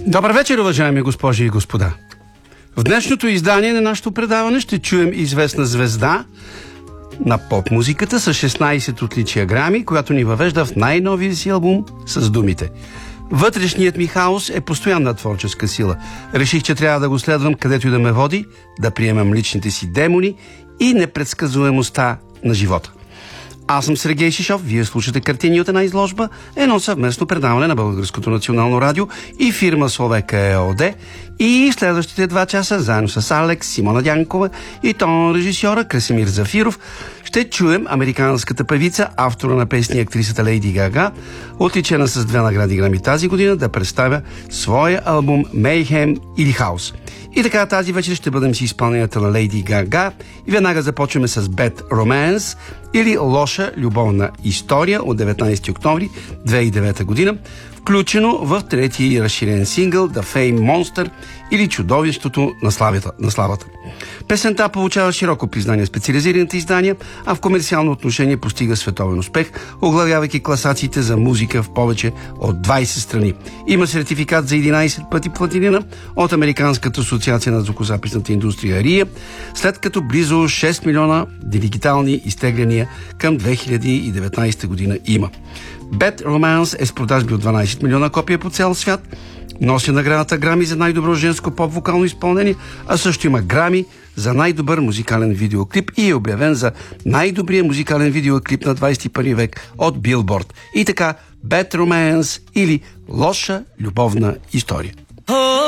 Добър вечер, уважаеми госпожи и господа. В днешното издание на нашето предаване ще чуем известна звезда на поп-музиката с 16 отличия грами, която ни въвежда в най-новия си албум с думите: вътрешният ми хаос е постоянна творческа сила. Реших, че трябва да го следвам където и да ме води, да приемам личните си демони и непредсказуемостта на живота. Аз съм Сергей Шишов, вие слушате Картини от една изложба, едно съвместно предаване на Българското национално радио и фирма Словека ЕОД, и в следващите 2 часа, заедно с Алекс, Симона Дянкова и тон режисьора Красимир Зафиров, ще чуем американската певица, автора на песни и актрисата Лейди Гага, отличена с 2 награди Грами тази година, да представя своя албум Mayhem или Хаос. И така, тази вечер ще бъдем с изпълнението на Лейди Гага и веднага започваме с Bad Romance или Лоша любовна история от 19 октомври 2009 година, включено в третия разширен сингъл The Fame Monster или Чудовището на славата. Песента получава широко признание в специализираните издания, а в комерциално отношение постига световен успех, оглавявайки класациите за музика в повече от 20 страни. Има сертификат за 11 пъти платинина от Американската асоциация на звукозаписната индустрия RIA, след като близо 6 милиона дигитални изтегляния към 2019 година има. Bad Romance е с продажби от 12 милиона копия по цял свят, носи наградата Грами за най-добро женско поп-вокално изпълнение, а също има Грами за най-добър музикален видеоклип и е обявен за най-добрия музикален видеоклип на 21 век от Billboard. И така, Bad Romance или Лоша любовна история.